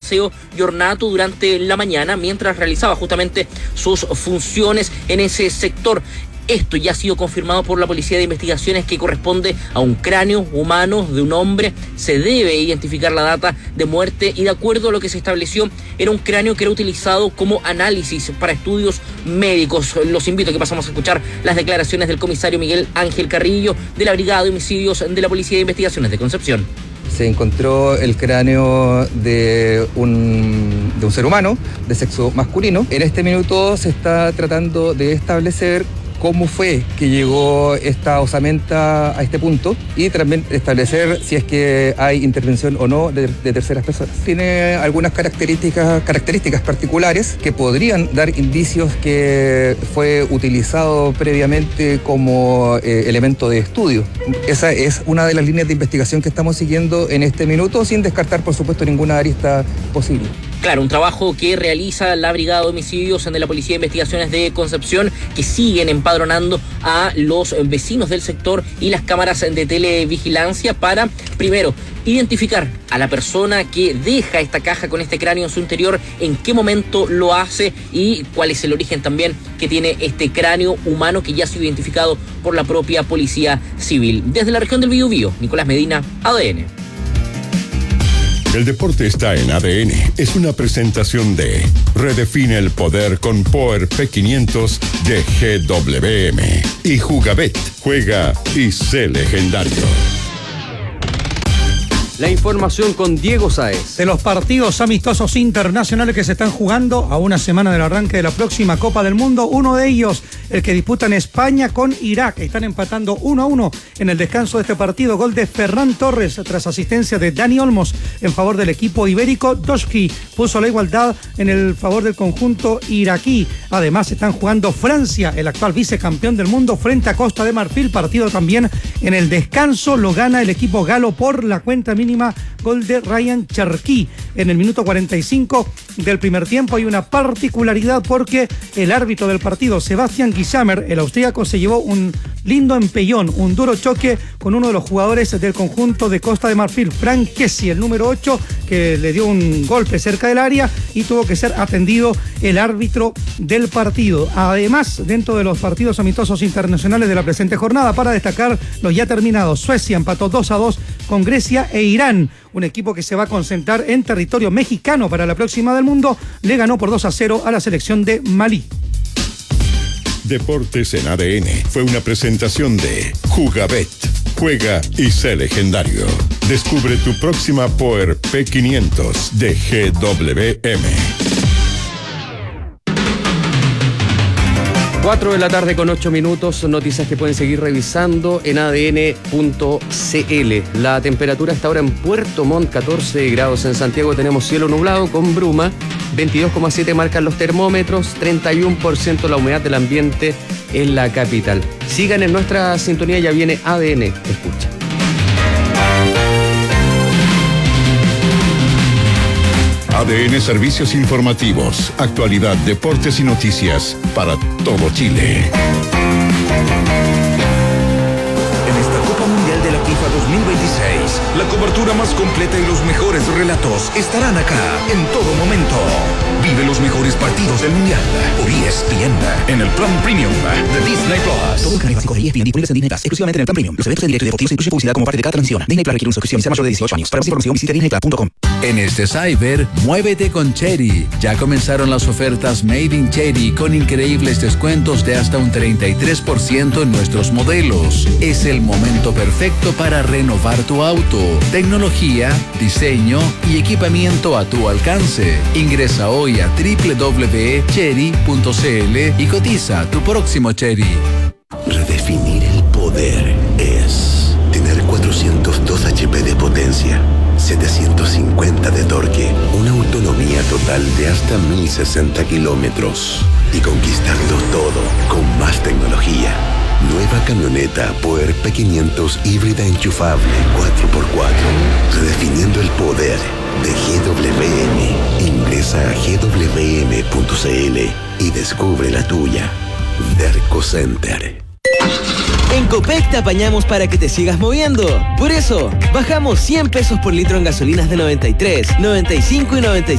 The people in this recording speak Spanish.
Alceo y Ornato durante la mañana mientras realizaba justamente sus funciones en ese sector. Esto ya ha sido confirmado por la Policía de Investigaciones, que corresponde a un cráneo humano de un hombre. Se debe identificar la data de muerte y, de acuerdo a lo que se estableció, era un cráneo que era utilizado como análisis para estudios médicos. Los invito a que pasamos a escuchar las declaraciones del comisario Miguel Ángel Carrillo de la Brigada de Homicidios de la Policía de Investigaciones de Concepción. Se encontró el cráneo de un ser humano de sexo masculino. En este minuto se está tratando de establecer cómo fue que llegó esta osamenta a este punto y también establecer si es que hay intervención o no de terceras personas. Tiene algunas características particulares que podrían dar indicios que fue utilizado previamente como elemento de estudio. Esa es una de las líneas de investigación que estamos siguiendo en este minuto, sin descartar, por supuesto, ninguna arista posible. Claro, un trabajo que realiza la Brigada de Homicidios de la Policía de Investigaciones de Concepción, que siguen empadronando a los vecinos del sector y las cámaras de televigilancia para, primero, identificar a la persona que deja esta caja con este cráneo en su interior, en qué momento lo hace y cuál es el origen también que tiene este cráneo humano, que ya ha sido identificado por la propia Policía Civil. Desde la región del Biobío, Nicolás Medina, ADN. El deporte está en ADN. Es una presentación de Redefine el poder con Power P500 de GWM. Y Jugabet. Juega y sé legendario. La información con Diego Sáez. De los partidos amistosos internacionales que se están jugando a una semana del arranque de la próxima Copa del Mundo, uno de ellos, el que disputan España con Irak. Están empatando 1-1 en el descanso de este partido. Gol de Ferran Torres tras asistencia de Dani Olmos en favor del equipo ibérico. Doshki puso la igualdad en el favor del conjunto iraquí. Además están jugando Francia, el actual vicecampeón del mundo, frente a Costa de Marfil. Partido también en el descanso. Lo gana el equipo galo por la cuenta mínima. Gol de Ryan Cherki en el minuto 45 del primer tiempo. Hay una particularidad porque el árbitro del partido, Sebastian Gisamer, el austríaco, se llevó un lindo empellón, un duro choque con uno de los jugadores del conjunto de Costa de Marfil, Frank Kessie, el número 8, que le dio un golpe cerca del área y tuvo que ser atendido el árbitro del partido. Además, dentro de los partidos amistosos internacionales de la presente jornada, para destacar los ya terminados, Suecia empató 2-2 con Grecia e Irán, un equipo que se va a concentrar en territorio mexicano para la próxima del mundo, le ganó por 2-0 a la selección de Malí. Deportes en ADN fue una presentación de Jugabet. Juega y sé legendario. Descubre tu próxima Power P500 de GWM. 4 de la tarde con 8 minutos, noticias que pueden seguir revisando en adn.cl. La temperatura está ahora en Puerto Montt, 14 grados. En Santiago tenemos cielo nublado con bruma, 22,7 marcan los termómetros, 31% la humedad del ambiente en la capital. Sigan en nuestra sintonía, ya viene ADN, escucha. ADN Servicios Informativos, actualidad, deportes y noticias para todo Chile. En esta Copa Mundial de la FIFA 2026, la cobertura más completa y los mejores relatos estarán acá en todo momento. Vive los mejores partidos del Mundial por ESPN en el plan Premium de Disney Plus. Todo el canal básico de ESPN disponibles en Disney Plus, exclusivamente en el plan Premium. Los eventos en directo y deportivos incluyen publicidad como parte de cada transmisión. Disney Plus requiere una suscripción y sea mayor de 18 años. Para más información visite disneyplus.com. En este Cyber, muévete con Chery. Ya comenzaron las ofertas Made in Chery con increíbles descuentos de hasta un 33% en nuestros modelos. Es el momento perfecto para renovar tu auto. Tecnología, diseño y equipamiento a tu alcance. Ingresa hoy a www.chery.cl y cotiza tu próximo Chery. Redefinir el poder es tener 402 HP de potencia, 750 de torque, una autonomía total de hasta 1060 kilómetros y conquistarlo todo con más tecnología. Nueva camioneta Power P500 híbrida enchufable 4x4. Redefiniendo el poder de GWM. Ingresa a gwm.cl y descubre la tuya. Derco Center. En Copec te apañamos para que te sigas moviendo. Por eso, bajamos 100 pesos por litro en gasolinas de 93, 95 y 95.